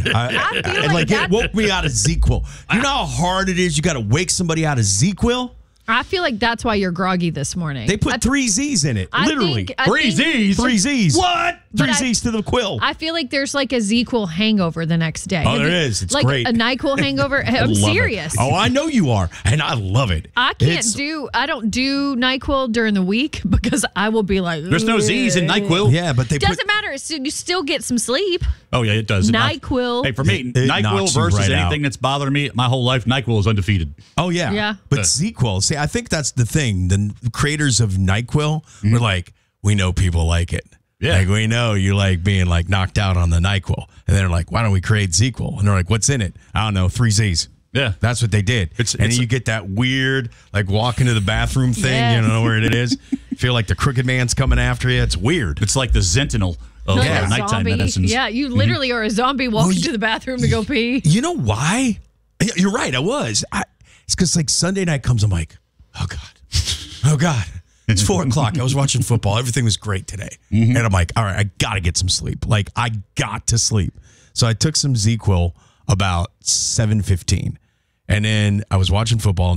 It woke me out of ZzzQuil. You know how hard it is? You got to wake somebody out of ZzzQuil? I feel like that's why you're groggy this morning. They put 3 Z's in it. Literally. 3 Z's? 3 Z's. What? 3 Z's to the quill. I feel like there's like a ZzzQuil hangover the next day. Oh, there is. It's like great. A NyQuil hangover. I'm serious. Oh, I know you are. And I love it. I don't do NyQuil during the week because I will be like, there's no Z's in NyQuil. Yeah, but doesn't matter. You still get some sleep. Oh, yeah, it does. NyQuil. Hey, for me, NyQuil versus anything that's bothering me my whole life, NyQuil is undefeated. Oh, yeah. Yeah. But ZzzQuil, see, I think that's the thing. The creators of NyQuil were like, we know people like it. Yeah. Like, we know you like being like knocked out on the NyQuil. And they're like, why don't we create ZzzQuil? And they're like, what's in it? I don't know, 3 Z's. Yeah. That's what they did. And then you get that weird, like, walk into the bathroom thing. Yes. You don't know where it is. Feel like the Crooked Man's coming after you. It's weird. It's like the Zentinel of nighttime medicines. Yeah, you literally are a zombie walking to the bathroom to go pee. You know why? You're right, I was. It's because, like, Sunday night comes, I'm like, oh, God. Oh, God. It's 4 o'clock. I was watching football. Everything was great today. And I'm like, all right, I got to get some sleep. Like, I got to sleep. So I took some ZzzQuil about 7:15. And then I was watching football,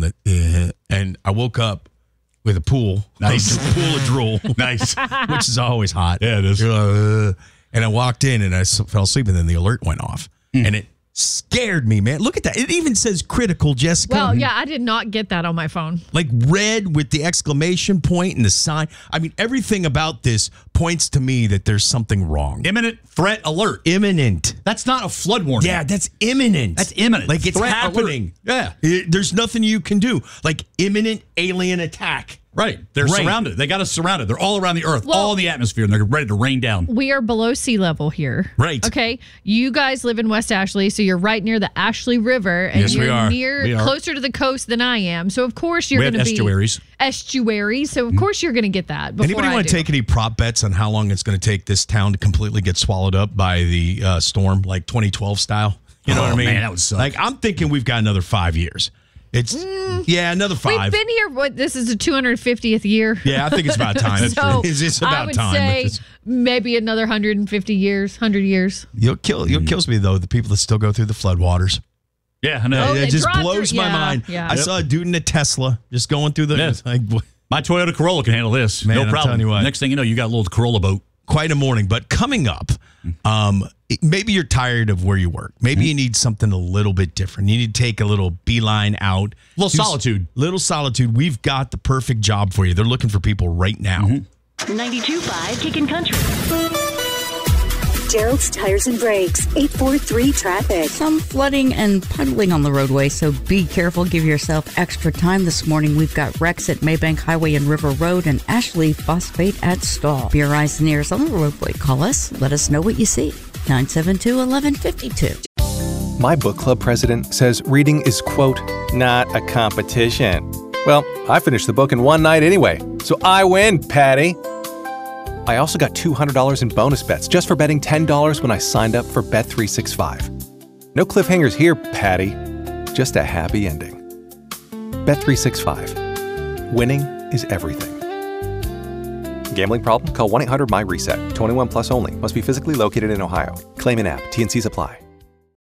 and I woke up with a pool. Nice. A pool of drool. Nice. Which is always hot. Yeah, it is. And I walked in, and I fell asleep, and then the alert went off. And it scared me, man. Look at that. It even says critical, Jessica. Well, yeah, I did not get that on my phone. Like red with the exclamation point and the sign. I mean, everything about this points to me that there's something wrong. Imminent threat alert. Imminent. That's not a flood warning. Yeah, that's imminent. That's imminent. Like it's Threat happening. alert. Yeah. There's nothing you can do. Like imminent alien attack. Right. They're surrounded. They got us surrounded. They're all around the earth, all in the atmosphere, and they're ready to rain down. We are below sea level here. Right. Okay. You guys live in West Ashley, so you're right near the Ashley River, and Yes, we are. you're closer to the coast than I am. So of course you're We have going to be estuaries. So of course you're going to get that. Anybody want to take any prop bets on how long it's going to take this town to completely get swallowed up by the storm, like 2012 style? You know what I mean? Man, that would suck. Like I'm thinking we've got another 5 years. It's another 5. We've been here. This is the 250th year. Yeah, I think it's about time. So it's about I would time. say maybe another 150 years, 100 years. You'll kills me though. The people that still go through the floodwaters. Yeah, I know. It just blows my mind. Yeah. I saw a dude in a Tesla just going through the. Like, my Toyota Corolla can handle this. Man, No I'm problem. telling you what. Next thing you know, you got a little Corolla boat. Quite a morning, but coming up, maybe you're tired of where you work. Maybe you need something a little bit different. You need to take a little beeline out. Solitude. Little solitude. We've got the perfect job for you. They're looking for people right now. 92.5 Kickin' Country. Gerald's Tires and Brakes, 843 traffic. Some flooding and puddling on the roadway, so be careful. Give yourself extra time this morning. We've got wrecks at Maybank Highway and River Road and Ashley Phosphate at Stall. If your eyes and ears on the roadway, call us. Let us know what you see. 972-1152. My book club president says reading is, quote, not a competition. Well, I finished the book in one night anyway, so I win, Patty. I also got $200 in bonus bets just for betting $10 when I signed up for Bet365. No cliffhangers here, Patty. Just a happy ending. Bet365. Winning is everything. Gambling problem? Call 1-800-MY-RESET. 21 plus only. Must be physically located in Ohio. Claim in app. T&Cs apply.